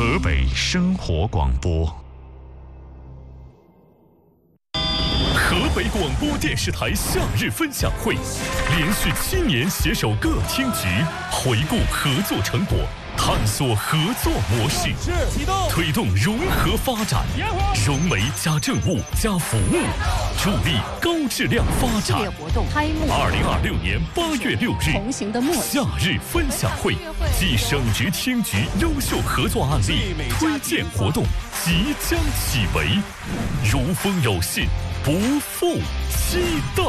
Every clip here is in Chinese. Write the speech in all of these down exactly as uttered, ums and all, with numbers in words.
河北生活广播。河北广播电视台夏日分享会，连续七年携手各厅局，回顾合作成果，探索合作模式，推动融合发展，融媒加政务加服务，助力高质量发展。 活动开幕。 二零二六年八月六日， 同行的默契夏日分享会暨省局厅局优秀合作案例推荐活动即将启围，如风有信，不负期待。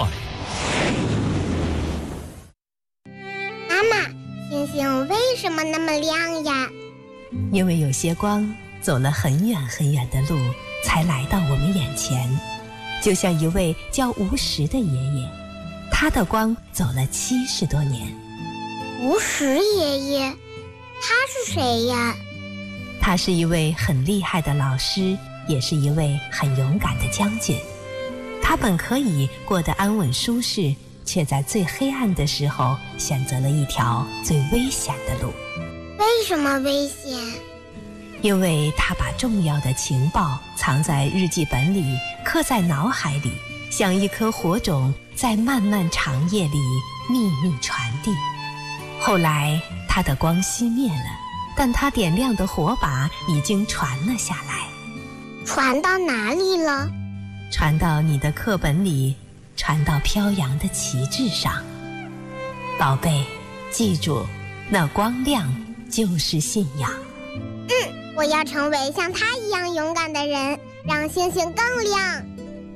妈妈，星星为什么那么亮呀？ 因为有些光走了很远很远的路，才来到我们眼前。就像一位叫吴石的爷爷，他的光走了七十多年。 吴石爷爷，他是谁呀？ 他是一位很厉害的老师，也是一位很勇敢的将军。他本可以过得安稳舒适，却在最黑暗的时候选择了一条最危险的路。 为什么危险？ 因为他把重要的情报藏在日记本里，刻在脑海里，像一颗火种，在漫漫长夜里秘密传递。后来他的光熄灭了，但他点亮的火把已经传了下来。 传到哪里了？ 传到你的课本里，传到飘扬的旗帜上。宝贝，记住，那光亮就是信仰。 嗯，我要成为像他一样勇敢的人，让星星更亮。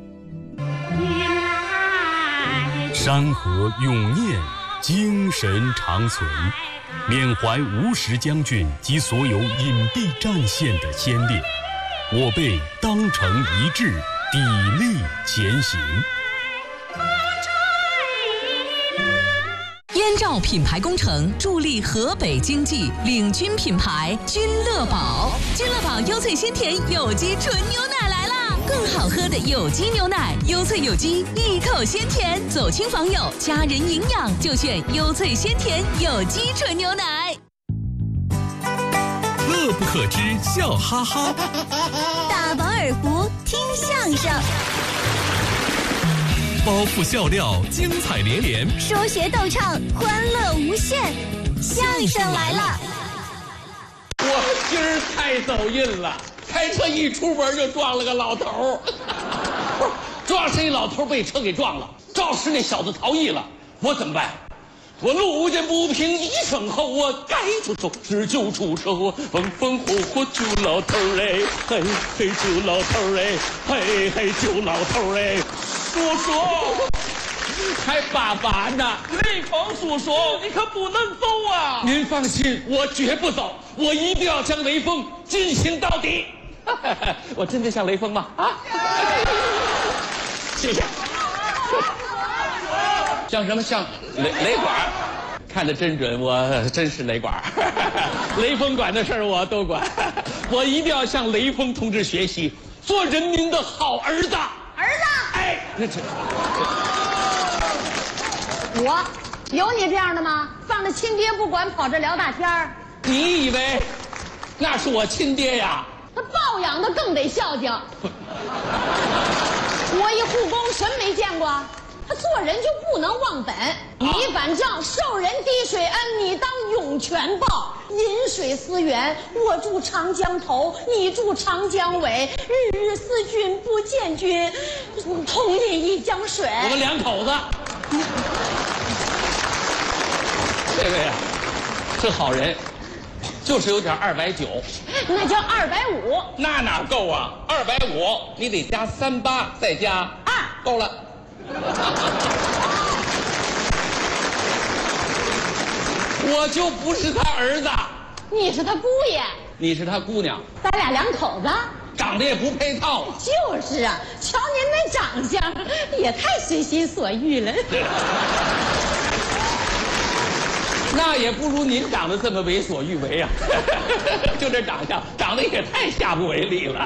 山河永念，精神长存，缅怀吴石将军及所有隐蔽战线的先烈，我辈当成一致，砥砺前行。 燕赵品牌工程助力河北经济，领军品牌君乐宝。君乐宝优萃鲜甜有机纯牛奶来啦！更好喝的有机牛奶，优萃有机，一口鲜甜，走亲访友，家人营养就选优萃鲜甜有机纯牛奶。 乐不可支，笑哈哈。 打饱耳福，听相声。 包袱笑料，精彩连连； 说学逗唱，欢乐无限。相声来了！ 我今儿太走运了，开车一出门就撞了个老头儿。不是，撞谁老头被车给撞了，肇事那小子逃逸了，我怎么办？我路见不平一声吼，我该出手时就出手，风风火火救老头儿哎，嘿嘿救老头儿哎，嘿嘿救老头儿哎。叔叔，还爸爸呢？雷锋叔叔，你可不能走啊！您放心，我绝不走，我一定要将雷锋进行到底。我真的像雷锋吗？啊！谢谢。像什么？像雷雷管？看得真准，我真是雷管。雷锋管的事儿我都管，我一定要向雷锋同志学习，做人民的好儿子。 儿子， 哎，那这我有你这样的吗？放着亲爹不管，跑这聊大天儿。 你以为那是我亲爹呀？ 他抱养的更得孝敬。我一护工，什么没见过？他做人就不能忘本，你反账，受人滴水恩，你当涌泉报。饮水思源，我住长江头，你住长江尾，日日思君不见君，同饮一江水。 我们两口子，这位啊，是好人，就是有点二百九， 那叫二百五， 那哪够啊？二百五，你得加三八，再加二，够了。我就不是他儿子， 你是他姑爷， 你是他姑娘， 咱俩两口子， 长得也不配套啊。 就是啊，瞧您那长相，也太随心所欲了。 那也不如您长得这么为所欲为啊！就这长相，长得也太下不为例了。